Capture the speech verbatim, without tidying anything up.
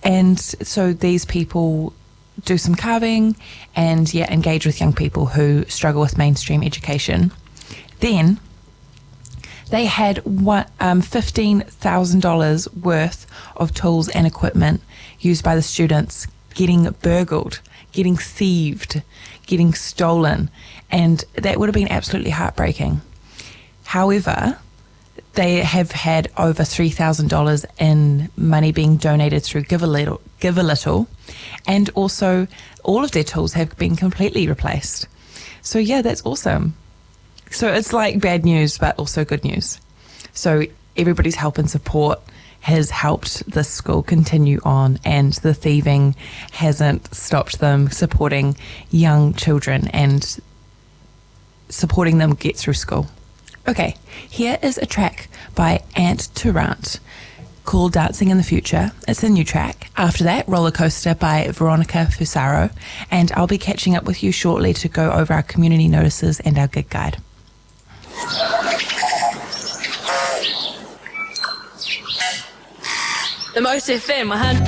And so these people do some carving and, yeah, engage with young people who struggle with mainstream education. Then they had one, um, fifteen thousand dollars worth of tools and equipment used by the students getting burgled, getting thieved, getting stolen, and that would have been absolutely heartbreaking. However, they have had over three thousand dollars in money being donated through Give a Little, Give a Little, and also all of their tools have been completely replaced. So yeah, that's awesome. So it's like bad news, but also good news. So everybody's help and support has helped this school continue on, and the thieving hasn't stopped them supporting young children and supporting them get through school. Okay, here is a track by Ant Turant called Dancing in the Future. It's a new track. After that, Roller Coaster by Veronica Fusaro, and I'll be catching up with you shortly to go over our community notices and our gig guide. The Most F M one hundred